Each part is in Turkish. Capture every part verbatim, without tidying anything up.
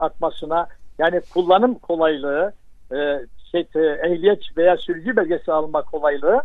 akmasına, yani kullanım kolaylığı, e, şey, e, ehliyet veya sürücü belgesi alma kolaylığı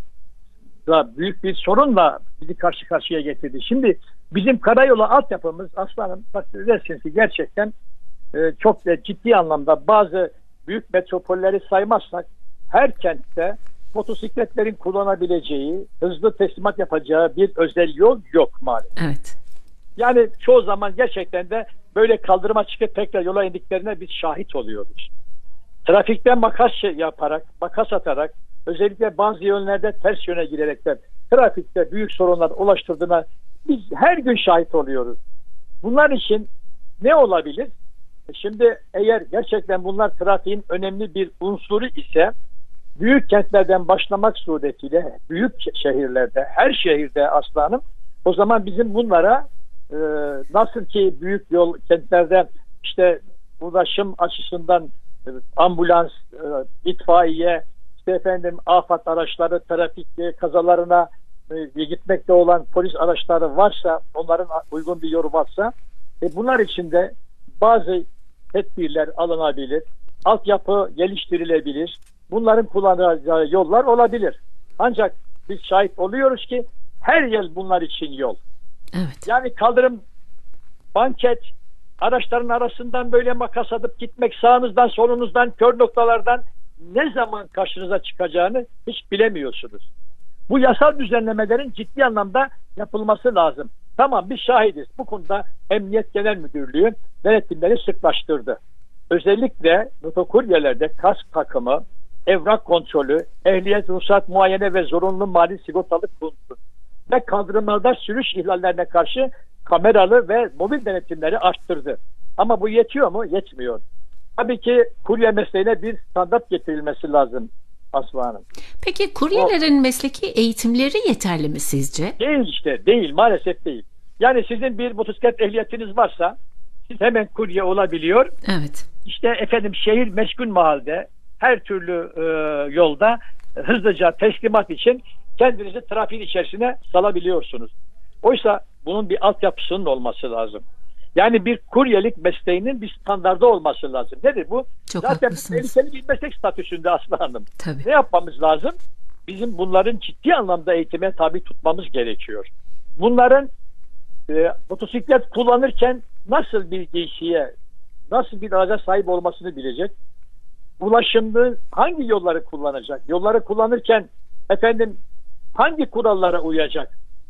da büyük bir sorunla bizi karşı karşıya getirdi. Şimdi bizim karayolu altyapımız aslanım, takdir edersiniz ki gerçekten e, çok e, ciddi anlamda bazı büyük metropolleri saymazsak her kentte motosikletlerin kullanabileceği, hızlı teslimat yapacağı bir özel yol yok maalesef. Evet. Yani çoğu zaman gerçekten de böyle kaldırıma çıkıp tekrar yola indiklerine biz şahit oluyoruz. Trafikten makas yaparak, makas atarak, özellikle bazı yönlerde ters yöne girerekten trafikte büyük sorunlar ulaştırdığına biz her gün şahit oluyoruz. Bunlar için ne olabilir? Şimdi eğer gerçekten bunlar trafiğin önemli bir unsuru ise büyük kentlerden başlamak suretiyle büyük şehirlerde, her şehirde aslanım, o zaman bizim bunlara e, nasıl ki büyük yol kentlerde işte ulaşım açısından e, ambulans, e, itfaiye, işte efendim afet araçları, trafik e, kazalarına e, gitmekte olan polis araçları varsa, onların uygun bir yolu varsa e, bunlar için de bazı tedbirler alınabilir, altyapı geliştirilebilir. Bunların kullanacağı yollar olabilir. Ancak biz şahit oluyoruz ki her yıl bunlar için yol. Evet. Yani kaldırım, banket, araçların arasından böyle makas atıp gitmek, sağınızdan, solunuzdan, kör noktalardan ne zaman karşınıza çıkacağını hiç bilemiyorsunuz. Bu yasal düzenlemelerin ciddi anlamda yapılması lazım. Tamam, biz şahidiz. Bu konuda Emniyet Genel Müdürlüğü denetimleri sıklaştırdı. Özellikle motokuryelerde kask takımı, evrak kontrolü, ehliyet, ruhsat, muayene ve zorunlu mali sigortalık bulundu. Ve kaldırımlarda sürüş ihlallerine karşı kameralı ve mobil denetimleri arttırdı. Ama bu yetiyor mu? Yetmiyor. Tabii ki kurye mesleğine bir standart getirilmesi lazım Aslı Hanım. Peki kuryelerin o, mesleki eğitimleri yeterli mi sizce? Değil işte, değil. Maalesef değil. Yani sizin bir motosiklet ehliyetiniz varsa siz hemen kurye olabiliyor. Evet. İşte efendim şehir meşgul mahalde her türlü e, yolda hızlıca teslimat için kendinizi trafiğin içerisine salabiliyorsunuz. Oysa bunun bir altyapısının olması lazım. Yani bir kuryelik mesleğinin bir standardı olması lazım. Nedir bu? Çok Zaten tehlikeli bir meslek statüsünde Aslı Hanım. Tabii. Ne yapmamız lazım? Bizim bunların ciddi anlamda eğitime tabi tutmamız gerekiyor. Bunların e, motosiklet kullanırken nasıl bir giysiye, nasıl bir araca sahip olmasını bilecek. Ulaşımda hangi yolları kullanacak? Yolları kullanırken efendim hangi kurallara uyacak?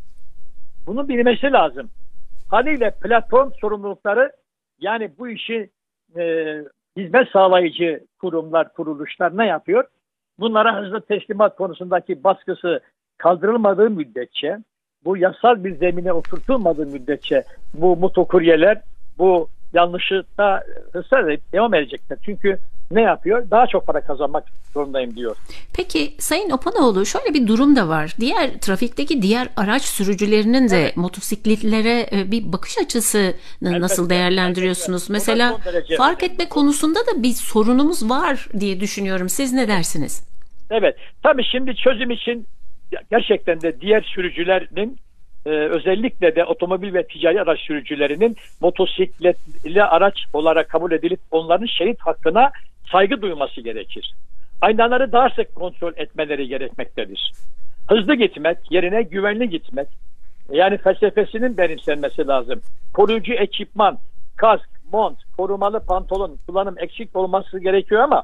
Bunu bilmesi lazım. Haliyle platform sorumlulukları, yani bu işi e, hizmet sağlayıcı kurumlar, kuruluşlar ne yapıyor? Bunlara hızlı teslimat konusundaki baskısı kaldırılmadığı müddetçe, bu yasal bir zemine oturtulmadığı müddetçe bu motokuryeler bu yanlışı da ısrar edip devam edecekler. Çünkü ne yapıyor? Daha çok para kazanmak zorundayım diyor. Peki Sayın Opanoğlu, şöyle bir durum da var. Diğer trafikteki diğer araç sürücülerinin de evet, motosikletlere bir bakış açısını elbette, nasıl değerlendiriyorsunuz? Elbette. Mesela fark etme konusunda da bir sorunumuz var diye düşünüyorum. Siz ne dersiniz? Evet. Tabii şimdi çözüm için gerçekten de diğer sürücülerin Ee, özellikle de otomobil ve ticari araç sürücülerinin motosikletli araç olarak kabul edilip onların şerit hakkına saygı duyması gerekir. Aynaları daha sık kontrol etmeleri gerekmektedir. Hızlı gitmek yerine güvenli gitmek, yani felsefesinin benimsenmesi lazım. Koruyucu ekipman, kask, mont, korumalı pantolon kullanım eksik olması gerekiyor ama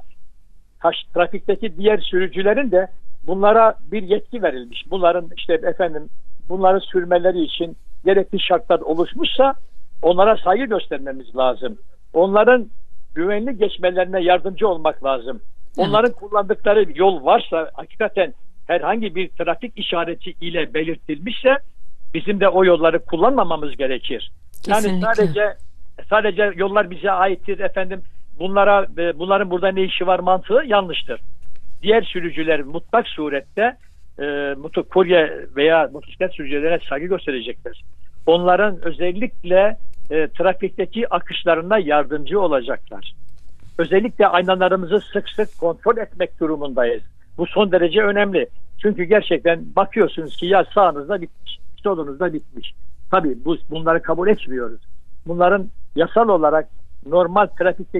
trafikteki diğer sürücülerin de bunlara bir yetki verilmiş. Bunların işte efendim bunları sürmeleri için gerekli şartlar oluşmuşsa onlara saygı göstermemiz lazım. Onların güvenli geçmelerine yardımcı olmak lazım. Onların evet, kullandıkları yol varsa hakikaten herhangi bir trafik işareti ile belirtilmişse bizim de o yolları kullanmamamız gerekir. Kesinlikle. Yani sadece sadece yollar bize aittir efendim. Bunlara bunların burada ne işi var mantığı yanlıştır. Diğer sürücüler mutlak surette e, motokurye veya motosiklet sürücülerine saygı gösterecekler. Onların özellikle e, trafikteki akışlarına yardımcı olacaklar. Özellikle aynalarımızı sık sık kontrol etmek durumundayız. Bu son derece önemli. Çünkü gerçekten bakıyorsunuz ki ya sağınızda bitmiş, solunuzda bitmiş. Tabii bu, bunları kabul etmiyoruz. Bunların yasal olarak normal trafikte